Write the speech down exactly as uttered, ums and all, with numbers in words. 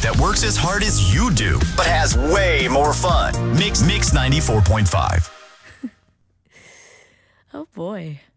that works as hard as you do, but has way more fun. Mix Mix ninety-four point five. Oh boy.